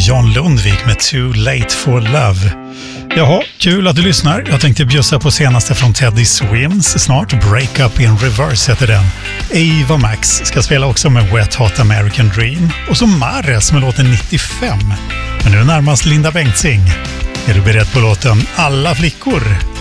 John Lundvik med Too Late for Love. Jaha, kul att du lyssnar. Jag tänkte bjussa på senaste från Teddy Swims snart. Break Up in Reverse heter den. Ava Max ska spela också med Wet Hot American Dream. Och så Mares med låten 95. Men nu närmast Linda Bengtzing. Är du beredd på låten Alla flickor?